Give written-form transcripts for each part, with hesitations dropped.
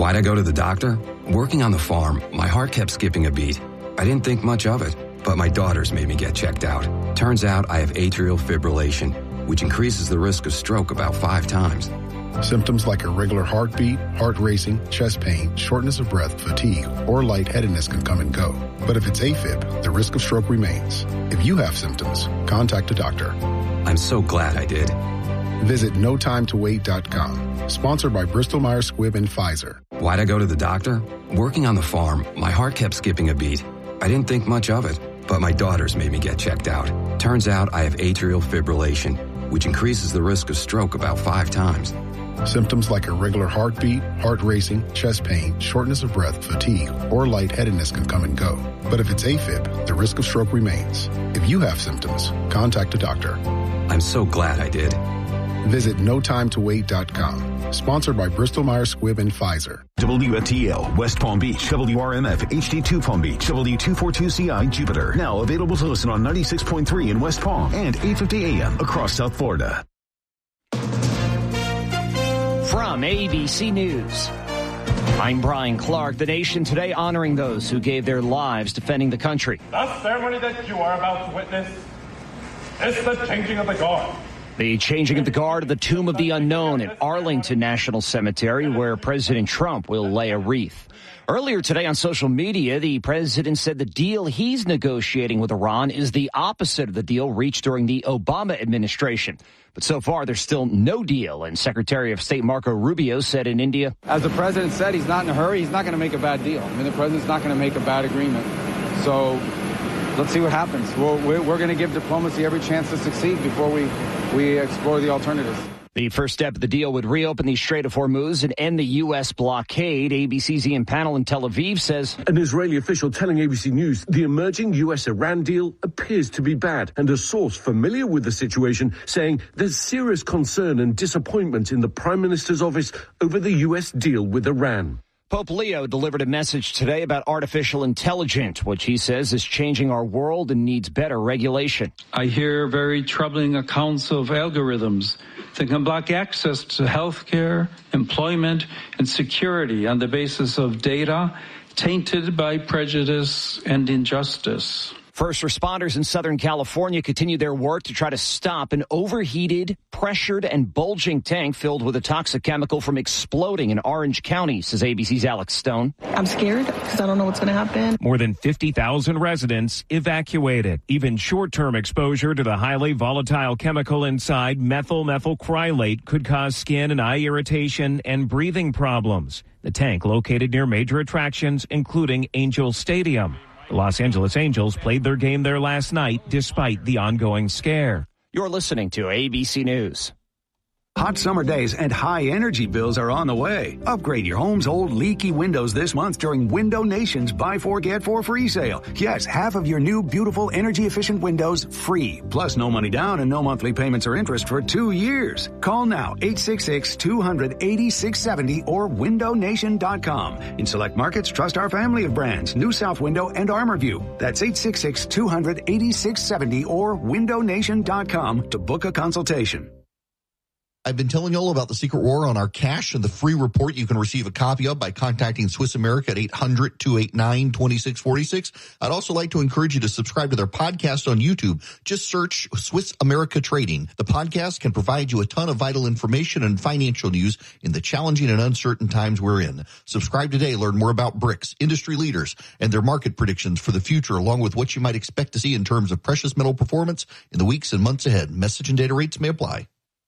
Why'd I go to the doctor? Working on the farm, my heart kept skipping a beat. I didn't think much of it, but my daughters made me get checked out. Turns out I have atrial fibrillation, which increases the risk of stroke about 5 times. Symptoms like irregular heartbeat, heart racing, chest pain, shortness of breath, fatigue, or lightheadedness can come and go. But if it's AFib, the risk of stroke remains. If you have symptoms, contact a doctor. I'm so glad I did. Visit notimetowait.com. Sponsored by Bristol-Myers Squibb and Pfizer. Why'd I go to the doctor? Working on the farm, my heart kept skipping a beat. I didn't think much of it, but my daughters made me get checked out. Turns out I have atrial fibrillation, which increases the risk of stroke about 5 times. Symptoms like irregular heartbeat, heart racing, chest pain, shortness of breath, fatigue, or lightheadedness can come and go. But if it's AFib, the risk of stroke remains. If you have symptoms, contact a doctor. I'm so glad I did. Visit notimetowait.com. Sponsored by Bristol-Myers Squibb and Pfizer. WFTL, West Palm Beach, WRMF, HD2 Palm Beach, W242CI, Jupiter. Now available to listen on 96.3 in West Palm and 850 AM across South Florida. From ABC News, I'm Brian Clark. The nation today honoring those who gave their lives defending the country. The ceremony that you are about to witness is the changing of the guard. The changing of the guard at the Tomb of the Unknown at Arlington National Cemetery, where President Trump will lay a wreath. Earlier today on social media, the president said the deal he's negotiating with Iran is the opposite of the deal reached during the Obama administration. But so far, there's still no deal, and Secretary of State Marco Rubio said in India, as the president said, he's not in a hurry. He's not going to make a bad deal. I mean, the president's not going to make a bad agreement. So let's see what happens. We're going to give diplomacy every chance to succeed before we explore the alternatives. The first step of the deal would reopen the Strait of Hormuz and end the U.S. blockade. ABC's Ian Pannell in Tel Aviv says, an Israeli official telling ABC News the emerging U.S.-Iran deal appears to be bad, and a source familiar with the situation saying there's serious concern and disappointment in the Prime Minister's office over the U.S. deal with Iran. Pope Leo delivered a message today about artificial intelligence, which he says is changing our world and needs better regulation. I hear very troubling accounts of algorithms that can block access to health care, employment, and security on the basis of data tainted by prejudice and injustice. First responders in Southern California continue their work to try to stop an overheated, pressured, and bulging tank filled with a toxic chemical from exploding in Orange County, says ABC's Alex Stone. I'm scared because I don't know what's going to happen. More than 50,000 residents evacuated. Even short-term exposure to the highly volatile chemical inside methyl methylcrylate could cause skin and eye irritation and breathing problems. The tank located near major attractions, including Angel Stadium. The Los Angeles Angels played their game there last night despite the ongoing scare. You're listening to ABC News. Hot summer days and high energy bills are on the way. Upgrade your home's old leaky windows this month during Window Nation's Buy 4 Get 4 free sale. Yes, half of your new beautiful energy efficient windows free. Plus no money down and no monthly payments or interest for 2 years. Call now 866-200-8670 or windownation.com. In select markets, trust our family of brands, New South Window and ArmorView. That's 866-200-8670 or windownation.com to book a consultation. I've been telling you all about the Secret War on our cash and the free report you can receive a copy of by contacting Swiss America at 800-289-2646. I'd also like to encourage you to subscribe to their podcast on YouTube. Just search Swiss America Trading. The podcast can provide you a ton of vital information and financial news in the challenging and uncertain times we're in. Subscribe today. Learn more about BRICS, industry leaders, and their market predictions for the future, along with what you might expect to see in terms of precious metal performance in the weeks and months ahead. Message and data rates may apply.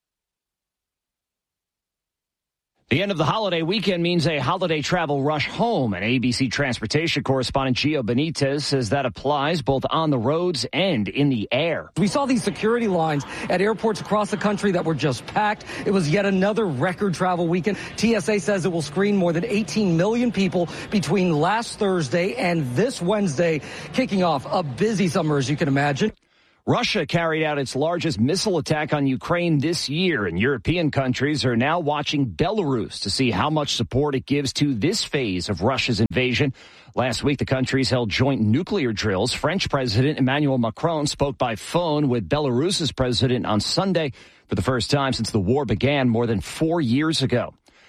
The end of the holiday weekend means a holiday travel rush home, and ABC transportation correspondent Gio Benitez says that applies both on the roads and in the air. We saw these security lines at airports across the country that were just packed. It was yet another record travel weekend. TSA says it will screen more than 18 million people between last Thursday and this Wednesday, kicking off a busy summer, as you can imagine. Russia carried out its largest missile attack on Ukraine this year, and European countries are now watching Belarus to see how much support it gives to this phase of Russia's invasion. Last week, the countries held joint nuclear drills. French President Emmanuel Macron spoke by phone with Belarus's president on Sunday for the first time since the war began more than 4 years ago.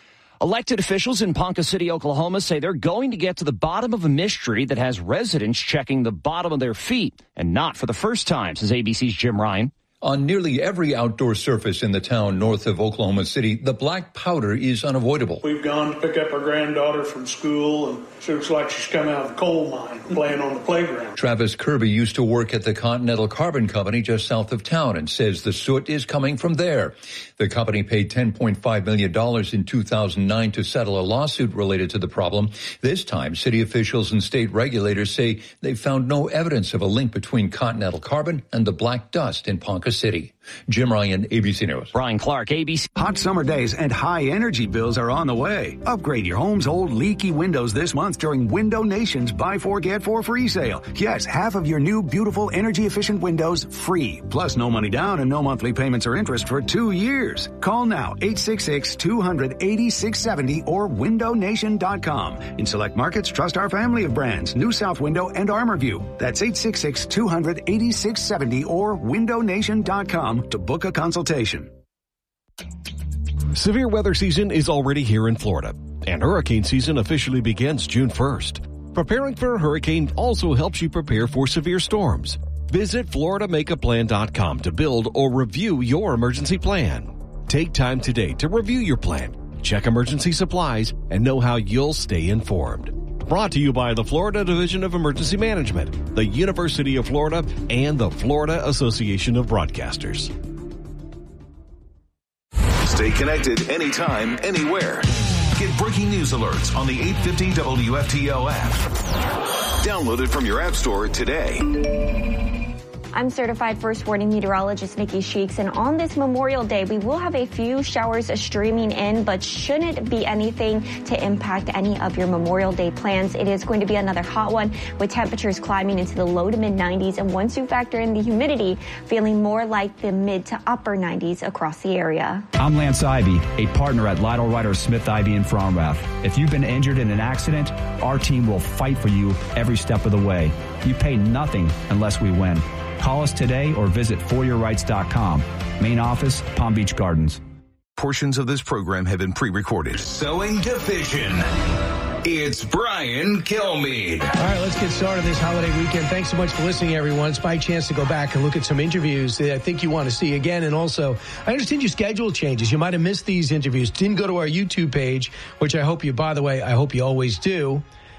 Elected officials in Ponca City, Oklahoma say they're going to get to the bottom of a mystery that has residents checking the bottom of their feet, and not for the first time, says ABC's Jim Ryan. On nearly every outdoor surface in the town north of Oklahoma City, the black powder is unavoidable. We've gone to pick up our granddaughter from school, and she looks like she's come out of the coal mine playing on the playground. Travis Kirby used to work at the Continental Carbon Company just south of town and says the soot is coming from there. The company paid $10.5 million in 2009 to settle a lawsuit related to the problem. This time, city officials and state regulators say they found no evidence of a link between Continental Carbon and the black dust in Ponca City. Jim Ryan, ABC News. Brian Clark, ABC. Hot summer days and high energy bills are on the way. Upgrade your home's old leaky windows this month during Window Nation's Buy 4 Get 4 free sale. Yes, half of your new beautiful energy efficient windows free. Plus no money down and no monthly payments or interest for 2 years. Call now 866-200-8670 or windownation.com. In select markets, trust our family of brands, New South Window and ArmorView. That's 866-200-8670 or windownation.com to book a consultation. Severe weather season is already here in Florida, and hurricane season officially begins June 1st. Preparing for a hurricane also helps you prepare for severe storms. Visit FloridaMakeAPlan.com to build or review your emergency plan. Take time today to review your plan, check emergency supplies, and know how you'll stay informed. Brought to you by the Florida Division of Emergency Management, the University of Florida, and the Florida Association of Broadcasters. Stay connected anytime, anywhere. Get breaking news alerts on the 850 WFTL app. Download it from your app store today. I'm certified first warning meteorologist Nikki Sheeks, and on this Memorial Day, we will have a few showers streaming in, but shouldn't be anything to impact any of your Memorial Day plans. It is going to be another hot one with temperatures climbing into the low to mid 90s, and once you factor in the humidity, feeling more like the mid to upper 90s across the area. I'm Lance Ivy, a partner at Lytle Ryder Smith Ivy in Fromrath. If you've been injured in an accident, our team will fight for you every step of the way. You pay nothing unless we win. Call us today or visit foryourrights.com. Main office, Palm Beach Gardens. Portions of this program have been pre-recorded. Sowing Division. It's Brian Kilmeade. All right, let's get started this holiday weekend. Thanks so much for listening, everyone. It's my chance to go back and look at some interviews that I think you want to see again. And also, I understand your schedule changes. You might have missed these interviews. Didn't go to our YouTube page, which I hope you, by the way, I hope you always do.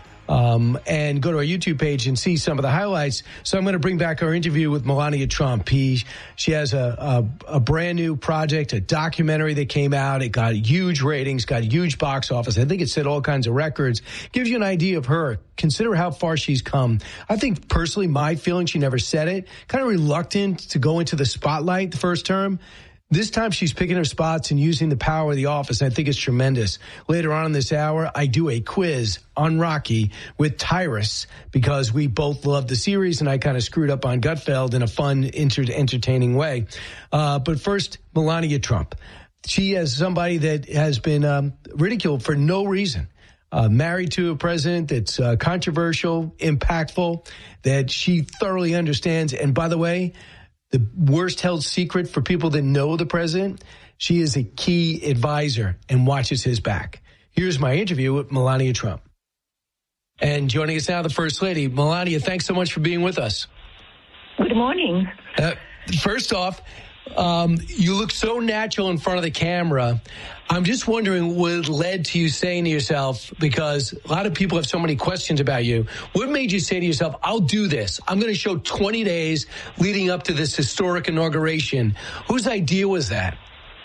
And go to our YouTube page and see some of the highlights. So I'm going to bring back our interview with Melania Trump. She has a brand new project, a documentary that came out. It got huge ratings, got huge box office. I think it set all kinds of records. Gives you an idea of her. Consider how far she's come. I think personally, my feeling, she never said it, kind of reluctant to go into the spotlight the first term. This time she's picking her spots and using the power of the office. I think it's tremendous. Later on in this hour, I do a quiz on Rocky with Tyrus because we both love the series and I kind of screwed up on Gutfeld in a fun, entertaining way. But first, Melania Trump. She is somebody that has been ridiculed for no reason. Married to a president that's controversial, impactful, that she thoroughly understands. And by the way, the worst held secret for people that know the president, she is a key advisor and watches his back. Here's my interview with Melania Trump. And joining us now, the First Lady. Melania, thanks so much for being with us. Good morning. First off, you look so natural in front of the camera. I'm just wondering what led to you saying to yourself, because a lot of people have so many questions about you. What made you say to yourself, I'll do this. I'm going to show 20 days leading up to this historic inauguration. Whose idea was that?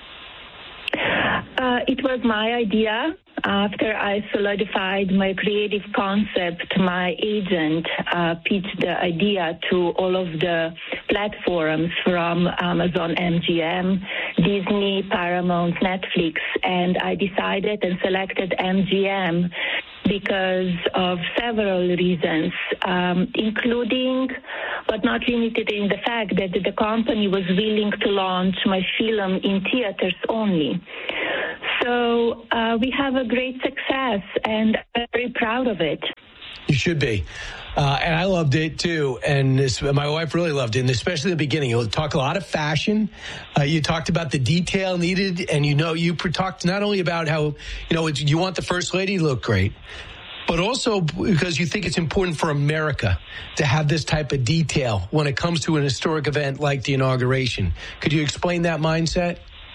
It was my idea. After I solidified my creative concept, my agent pitched the idea to all of the platforms from Amazon, MGM, Disney, Paramount, Netflix, and I decided and selected MGM because of several reasons, including but not limited in the fact that the company was willing to launch my film in theaters only. So we have a great success, and I'm very proud of it. You should be. And I loved it, too. And my wife really loved it, and especially the beginning. You talk a lot of fashion. You talked about the detail needed, and you talked not only about how, you want the First Lady to look great, but also because you think it's important for America to have this type of detail when it comes to an historic event like the inauguration. Could you explain that mindset?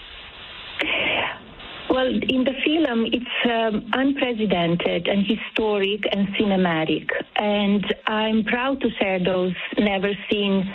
Well, in the film, it's unprecedented and historic and cinematic. And I'm proud to share those never seen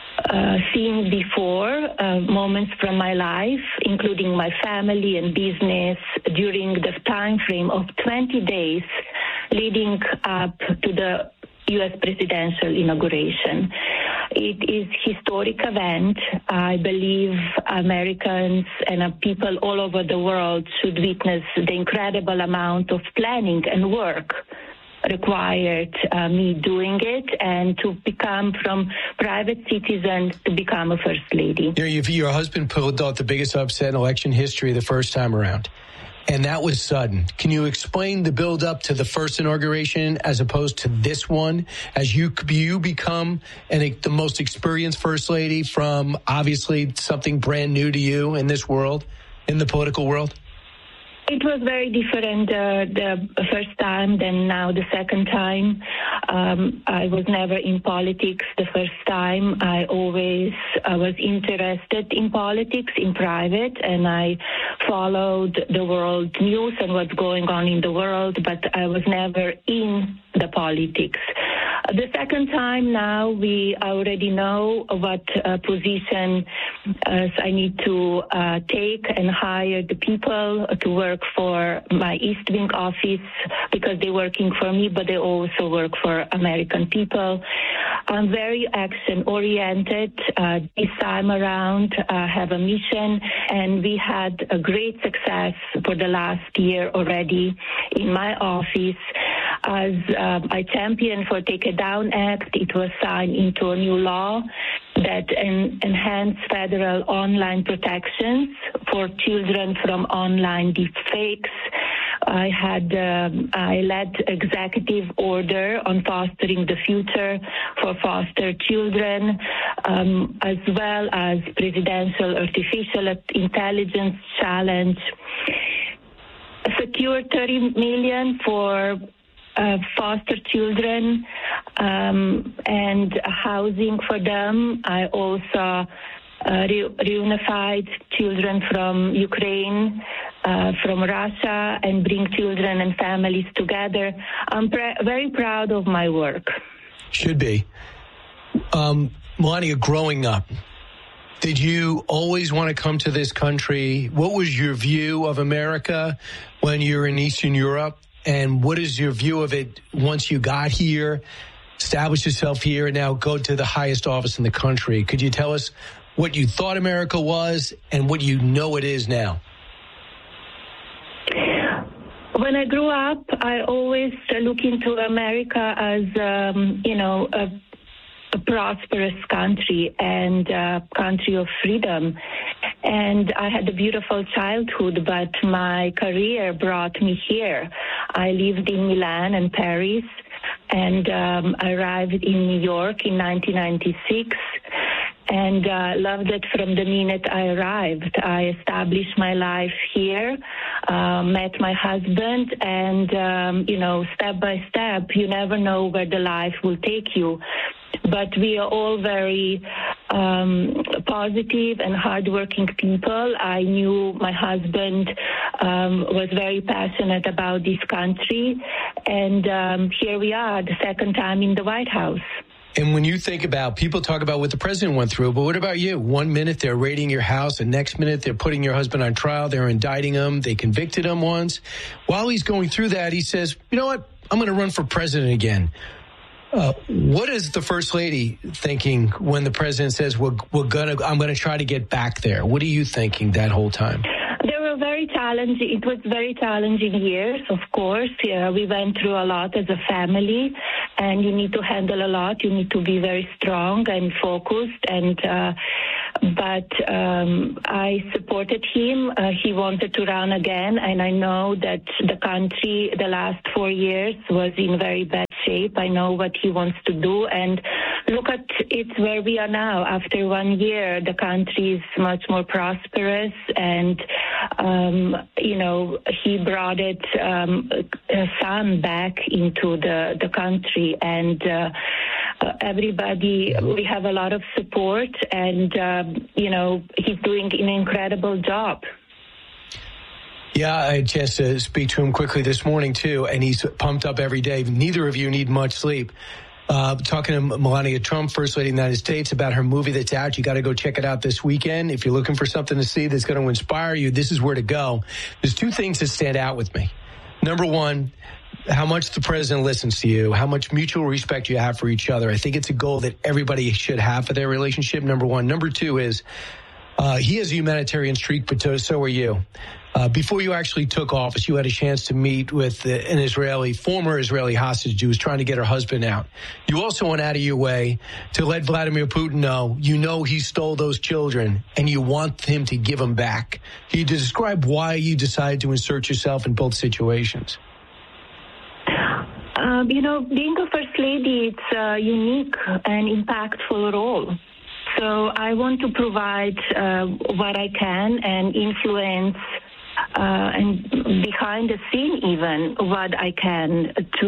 before moments from my life, including my family and business during the time frame of 20 days leading up to the U.S. presidential inauguration. It is a historic event. I believe Americans and people all over the world should witness the incredible amount of planning and work required me doing it, and to become from private citizen to become a First Lady. Your husband pulled out the biggest upset in election history the first time around. And that was sudden. Can you explain the build-up to the first inauguration as opposed to this one, as you become the most experienced First Lady from obviously something brand new to you in this world, in the political world? It was very different the first time than now the second time. I was never in politics the first time. I was interested in politics in private, and I followed the world news and what's going on in the world, but I was never in the politics. The second time now, I already know what position I need to take and hire the people to work for my East Wing office, because they're working for me, but they also work for American people. I'm very action-oriented. This time around, I have a mission, and we had a great success for the last year already in my office. As I championed for Take It Down Act, it was signed into a new law that enhanced federal online protections for children from online deepfakes. I led executive order on fostering the future for foster children, as well as presidential artificial intelligence challenge. Secured $30 million for foster children and housing for them. I also reunified children from Ukraine, from Russia, and bring children and families together. I'm very proud of my work. Should be. Melania, growing up, did you always want to come to this country? What was your view of America when you were in Eastern Europe? And what is your view of it once you got here, established yourself here, and now go to the highest office in the country? Could you tell us what you thought America was and what you know it is now? When I grew up, I always look into America as, a prosperous country and a country of freedom. And I had a beautiful childhood, but my career brought me here. I lived in Milan and Paris, and I arrived in New York in 1996. And loved it from the minute I arrived. I established my life here, met my husband, and, step by step, you never know where the life will take you. But we are all very positive and hardworking people. I knew my husband was very passionate about this country, and here we are, the second time in the White House. And when you think about, people talk about what the president went through, but what about you? 1 minute they're raiding your house, the next minute they're putting your husband on trial, they're indicting him, they convicted him once. While he's going through that, he says, you know what, I'm going to run for president again. What is the First Lady thinking when the president says, I'm going to try to get back there? What are you thinking that whole time? It was very challenging years, of course. We went through a lot as a family, and you need to handle a lot. You need to be very strong and focused. But I supported him. He wanted to run again, and I know that the country, the last 4 years, was in very bad shape. I know what he wants to do. And look at it where we are now. After 1 year, the country is much more prosperous. And, he brought a son back into the country. And everybody, we have a lot of support. And, he's doing an incredible job. Yeah, I had a chance to speak to him quickly this morning, too, and he's pumped up every day. Neither of you need much sleep. Talking to Melania Trump, First Lady of the United States, about her movie that's out. You got to go check it out this weekend. If you're looking for something to see that's going to inspire you, this is where to go. There's two things that stand out with me. Number one, how much the president listens to you, how much mutual respect you have for each other. I think it's a goal that everybody should have for their relationship, number one. Number two is he has a humanitarian streak, but so are you. Before you actually took office, you had a chance to meet with an former Israeli hostage who was trying to get her husband out. You also went out of your way to let Vladimir Putin know he stole those children and you want him to give them back. Can you describe why you decided to insert yourself in both situations? Being a First Lady, it's a unique and impactful role. So I want to provide what I can and influence and behind the scene even what I can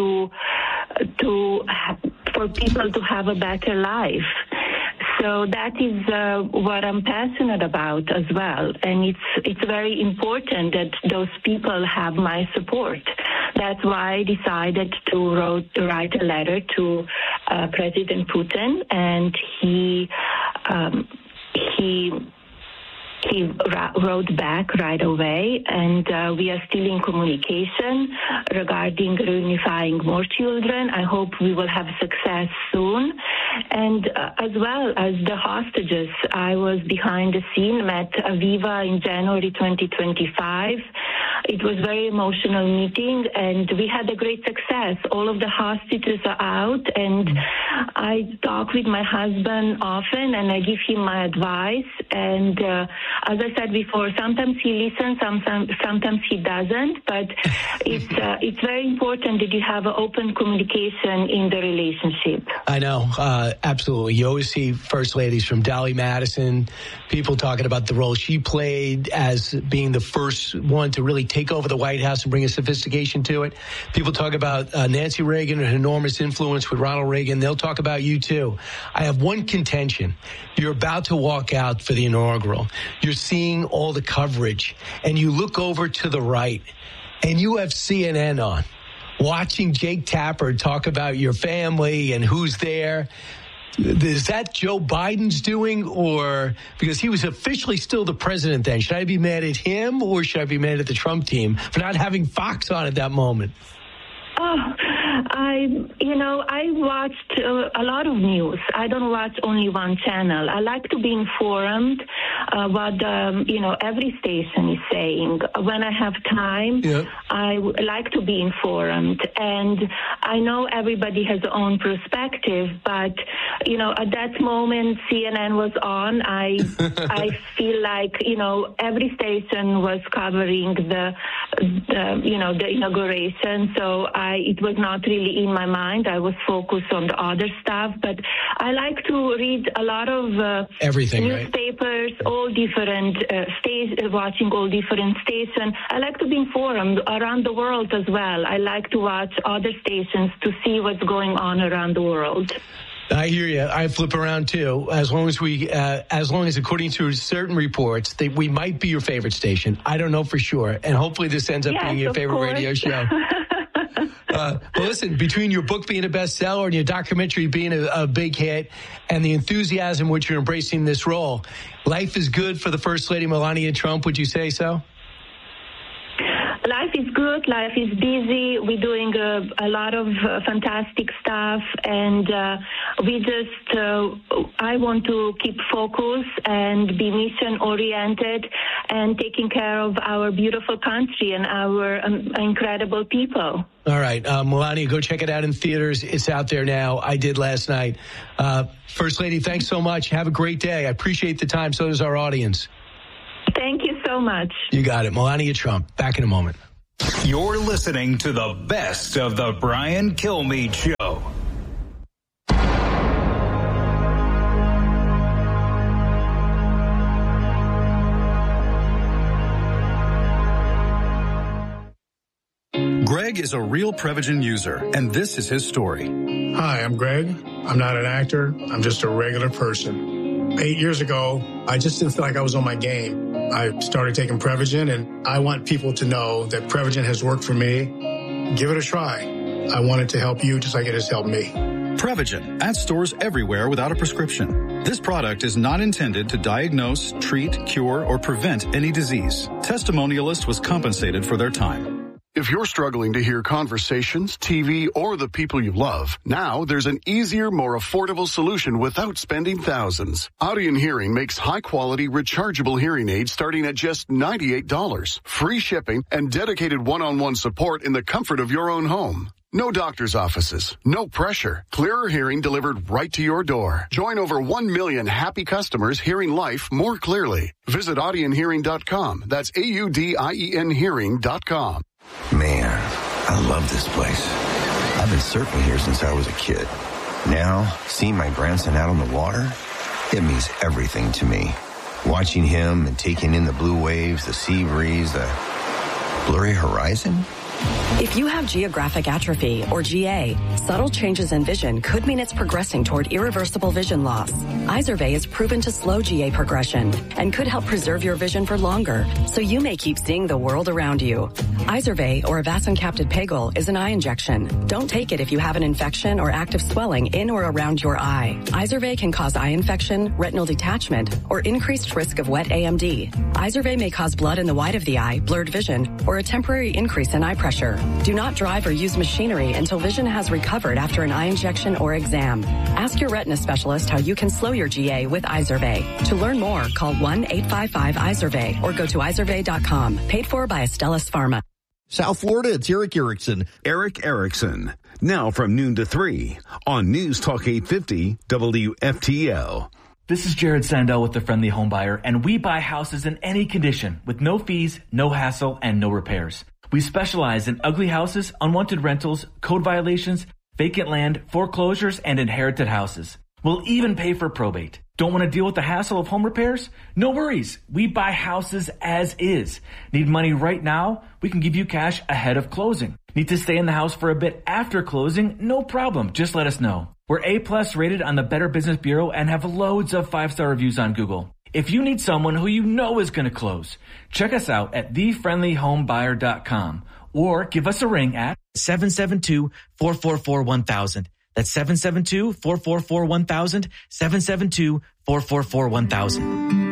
for people to have a better life. So that is what I'm passionate about as well. And it's very important that those people have my support. That's why I decided to write a letter to President Putin, and he wrote back right away, and we are still in communication regarding reunifying more children. I hope we will have success soon. And as well as the hostages, I was behind the scene, met Aviva in January 2025. It was a very emotional meeting, and we had a great success. All of the hostages are out, and I talk with my husband often, and I give him my advice. And as I said before, sometimes he listens, sometimes he doesn't. But it's very important that you have an open communication in the relationship. I know, absolutely. You always see First Ladies from Dolly Madison, people talking about the role she played as being the first one to really take over the White House and bring a sophistication to it. People talk about Nancy Reagan and her enormous influence with Ronald Reagan. They'll talk about you, too. I have one contention. You're about to walk out for the inaugural. You're seeing all the coverage, and you look over to the right, and you have CNN on, watching Jake Tapper talk about your family and who's there. Is that Joe Biden's doing, or because he was officially still the president then? Should I be mad at him, or should I be mad at the Trump team for not having Fox on at that moment? Oh, I watched a lot of news. I don't watch only one channel. I like to be informed what every station is saying. When I have time, I like to be informed. And I know everybody has their own perspective, but at that moment CNN was on. I feel like every station was covering the inauguration. So it was not really in my mind. I was focused on the other stuff, but I like to read a lot of everything, newspapers, right? All different watching all different stations. I like to be informed around the world as well. I like to watch other stations to see what's going on around the world. I hear you. I flip around too. As long as according to certain reports, that we might be your favorite station. I don't know for sure, and hopefully this ends up being your favorite radio show. But listen, between your book being a bestseller and your documentary being a big hit and the enthusiasm which you're embracing this role, life is good for the First Lady Melania Trump. Would you say so? Life is good. Life is busy. We're doing a lot of fantastic stuff, and I want to keep focus and be mission-oriented and taking care of our beautiful country and our incredible people. All right. Melania, go check it out in theaters. It's out there now. I did last night. First Lady, thanks so much. Have a great day. I appreciate the time. So does our audience. Thank you so much. You got it. Melania Trump. Back in a moment. You're listening to the best of the Brian Kilmeade Show. Greg is a real Prevagen user, and this is his story. Hi, I'm Greg. I'm not an actor. I'm just a regular person. 8 years ago, I just didn't feel like I was on my game. I started taking Prevagen, and I want people to know that Prevagen has worked for me. Give it a try. I want it to help you just like it has helped me. Prevagen at stores everywhere without a prescription. This product is not intended to diagnose, treat, cure, or prevent any disease. Testimonialist was compensated for their time. If you're struggling to hear conversations, TV, or the people you love, now there's an easier, more affordable solution without spending thousands. Audien Hearing makes high-quality, rechargeable hearing aids starting at just $98. Free shipping and dedicated one-on-one support in the comfort of your own home. No doctor's offices, no pressure. Clearer hearing delivered right to your door. Join over 1 million happy customers hearing life more clearly. Visit AudienHearing.com. That's AUDIEN Hearing.com. Man, I love this place. I've been surfing here since I was a kid. Now, seeing my grandson out on the water, it means everything to me. Watching him and taking in the blue waves, the sea breeze, the blurry horizon. If you have geographic atrophy, or GA, subtle changes in vision could mean it's progressing toward irreversible vision loss. Izervay is proven to slow GA progression and could help preserve your vision for longer, so you may keep seeing the world around you. Izervay, or avacincaptad pegol, is an eye injection. Don't take it if you have an infection or active swelling in or around your eye. Izervay can cause eye infection, retinal detachment, or increased risk of wet AMD. Izervay may cause blood in the white of the eye, blurred vision, or a temporary increase in eye pressure. Do not drive or use machinery until vision has recovered after an eye injection or exam. Ask your retina specialist how you can slow your GA with Izervay. To learn more, call 1-855-IZERVAY or go to izervay.com. Paid for by Astellas Pharma. South Florida, it's Eric Erickson. Eric Erickson. Now from noon to 3 on News Talk 850 WFTL. This is Jared Sandell with The Friendly Home Buyer, and we buy houses in any condition with no fees, no hassle, and no repairs. We specialize in ugly houses, unwanted rentals, code violations, vacant land, foreclosures, and inherited houses. We'll even pay for probate. Don't want to deal with the hassle of home repairs? No worries. We buy houses as is. Need money right now? We can give you cash ahead of closing. Need to stay in the house for a bit after closing? No problem. Just let us know. We're A+ rated on the Better Business Bureau and have loads of 5-star reviews on Google. If you need someone who you know is going to close, check us out at thefriendlyhomebuyer.com or give us a ring at 772-444-1000. That's 772-444-1000, 772-444-1000.